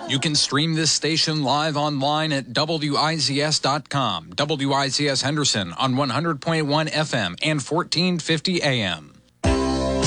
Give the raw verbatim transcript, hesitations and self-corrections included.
You can stream this station live online at W I Z S dot com. W I Z S Henderson on one hundred point one F M and fourteen fifty A M.